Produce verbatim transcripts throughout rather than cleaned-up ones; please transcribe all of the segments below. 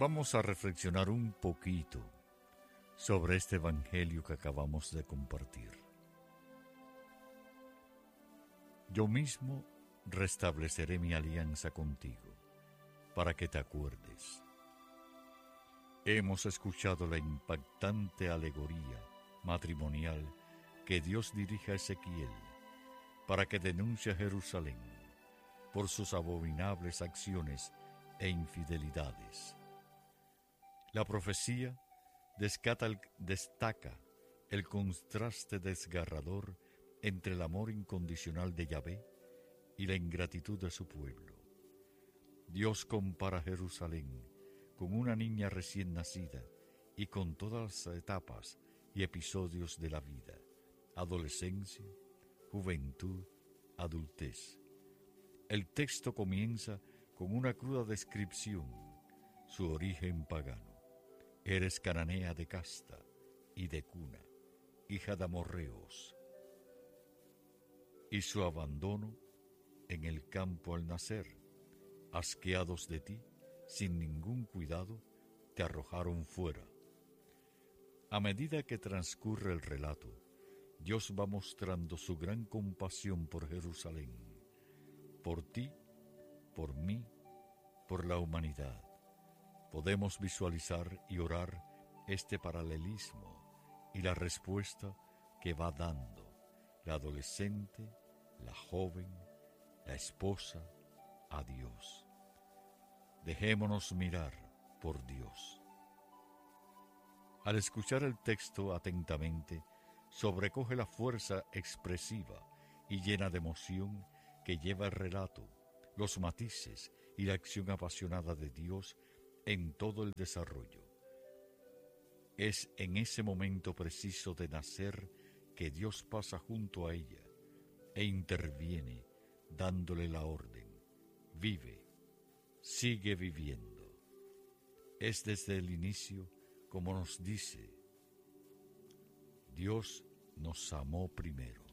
Vamos a reflexionar un poquito sobre este evangelio que acabamos de compartir. Yo mismo restableceré mi alianza contigo, para que te acuerdes. Hemos escuchado la impactante alegoría matrimonial que Dios dirige a Ezequiel para que denuncie a Jerusalén por sus abominables acciones e infidelidades. La profecía destaca el, destaca el contraste desgarrador entre el amor incondicional de Yahvé y la ingratitud de su pueblo. Dios compara Jerusalén con una niña recién nacida y con todas las etapas y episodios de la vida: adolescencia, juventud, adultez. El texto comienza con una cruda descripción: su origen pagano. Eres cananea de casta y de cuna, hija de amorreos. Y su abandono en el campo al nacer, asqueados de ti, sin ningún cuidado, te arrojaron fuera. A medida que transcurre el relato, Dios va mostrando su gran compasión por Jerusalén, por ti, por mí, por la humanidad. Podemos visualizar y orar este paralelismo y la respuesta que va dando la adolescente, la joven, la esposa, a Dios. Dejémonos mirar por Dios. Al escuchar el texto atentamente, sobrecoge la fuerza expresiva y llena de emoción que lleva el relato, los matices y la acción apasionada de Dios en todo el desarrollo. Es en ese momento preciso de nacer que Dios pasa junto a ella e interviene, dándole la orden: vive, sigue viviendo. Es desde el inicio como nos dice: Dios nos amó primero.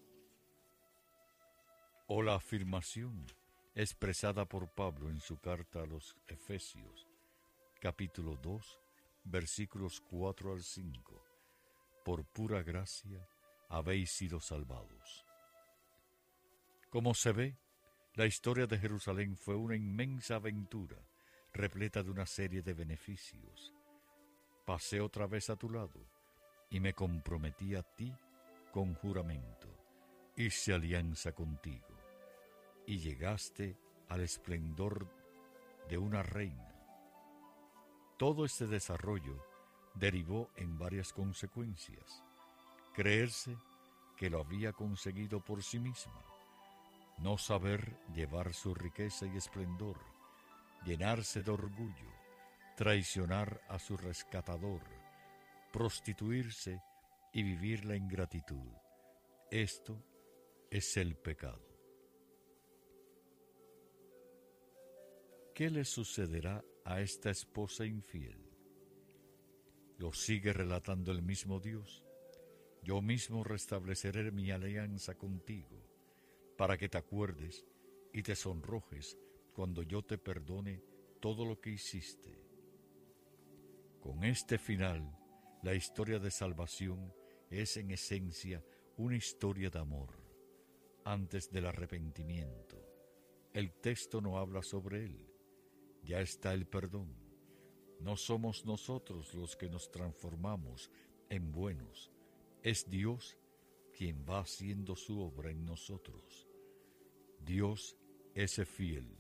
O la afirmación expresada por Pablo en su carta a los Efesios, capítulo dos, versículos cuatro al cinco: por pura gracia habéis sido salvados. Como se ve, la historia de Jerusalén fue una inmensa aventura, repleta de una serie de beneficios. Pasé otra vez a tu lado, y me comprometí a ti con juramento. Hice alianza contigo, y llegaste al esplendor de una reina. Todo este desarrollo derivó en varias consecuencias: creerse que lo había conseguido por sí misma, no saber llevar su riqueza y esplendor, llenarse de orgullo, traicionar a su rescatador, prostituirse y vivir la ingratitud. Esto es el pecado. ¿Qué le sucederá a esta esposa infiel? Lo sigue relatando el mismo Dios: yo mismo restableceré mi alianza contigo, para que te acuerdes y te sonrojes cuando yo te perdone todo lo que hiciste. Con este final, la historia de salvación es en esencia una historia de amor. Antes del arrepentimiento, el texto no habla sobre él. Ya está el perdón. No somos nosotros los que nos transformamos en buenos. Es Dios quien va haciendo su obra en nosotros. Dios es fiel.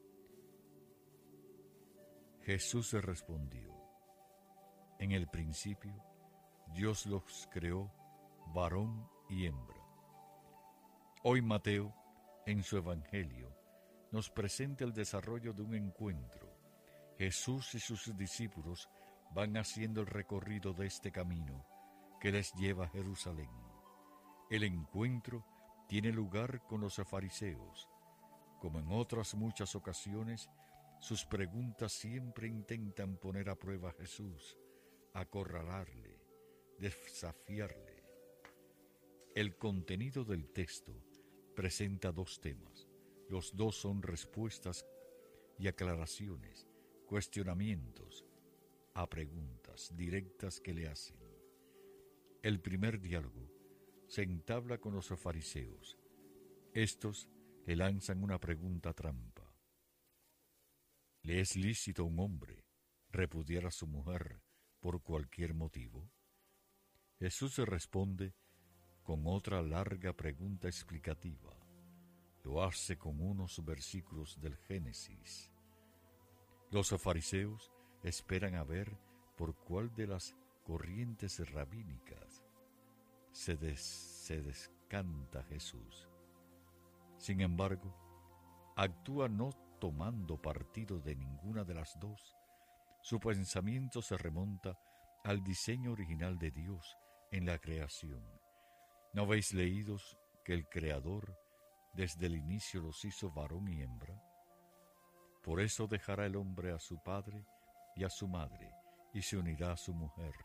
Jesús se respondió: en el principio, Dios los creó varón y hembra. Hoy Mateo, en su Evangelio, nos presenta el desarrollo de un encuentro. Jesús y sus discípulos van haciendo el recorrido de este camino que les lleva a Jerusalén. El encuentro tiene lugar con los fariseos. Como en otras muchas ocasiones, sus preguntas siempre intentan poner a prueba a Jesús, acorralarle, desafiarle. El contenido del texto presenta dos temas. Los dos son respuestas y aclaraciones cuestionamientos a preguntas directas que le hacen. El primer diálogo se entabla con los fariseos. Estos le lanzan una pregunta trampa. ¿Le es lícito a un hombre repudiar a su mujer por cualquier motivo? Jesús se responde con otra larga pregunta explicativa. Lo hace con unos versículos del Génesis. Los fariseos esperan a ver por cuál de las corrientes rabínicas se, des, se descanta Jesús. Sin embargo, actúa no tomando partido de ninguna de las dos. Su pensamiento se remonta al diseño original de Dios en la creación. ¿No habéis leído que el Creador desde el inicio los hizo varón y hembra? Por eso dejará el hombre a su padre y a su madre, y se unirá a su mujer,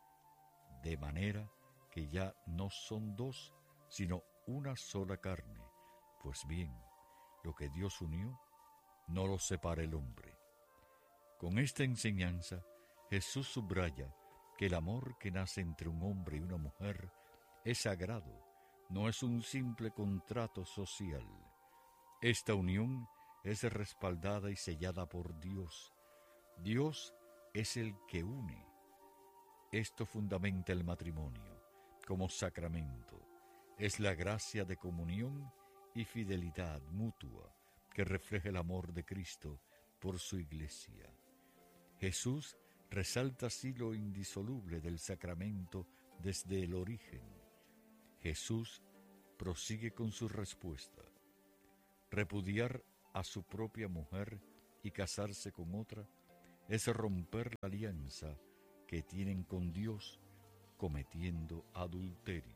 de manera que ya no son dos, sino una sola carne. Pues bien, lo que Dios unió, no lo separa el hombre. Con esta enseñanza, Jesús subraya que el amor que nace entre un hombre y una mujer es sagrado, no es un simple contrato social. Esta unión es respaldada y sellada por Dios. Dios es el que une. Esto fundamenta el matrimonio como sacramento. Es la gracia de comunión y fidelidad mutua que refleja el amor de Cristo por su Iglesia. Jesús resalta así lo indisoluble del sacramento desde el origen. Jesús prosigue con su respuesta. Repudiar a su propia mujer y casarse con otra es romper la alianza que tienen con Dios, cometiendo adulterio.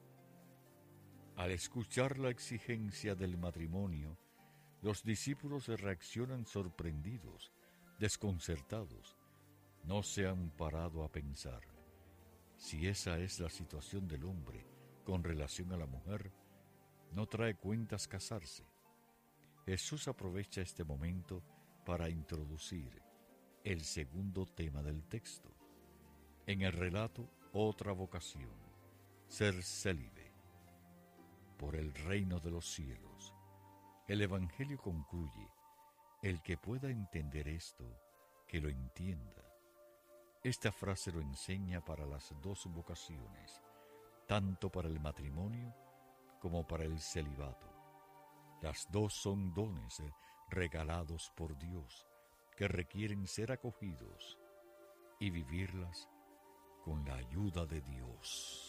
Al escuchar la exigencia del matrimonio, los discípulos reaccionan sorprendidos, desconcertados. No se han parado a pensar, si esa es la situación del hombre con relación a la mujer, no trae cuentas casarse. Jesús aprovecha este momento para introducir el segundo tema del texto. En el relato, otra vocación, ser célibe por el reino de los cielos. El Evangelio concluye, el que pueda entender esto, que lo entienda. Esta frase lo enseña para las dos vocaciones, tanto para el matrimonio como para el celibato. Las dos son dones regalados por Dios que requieren ser acogidos y vivirlas con la ayuda de Dios.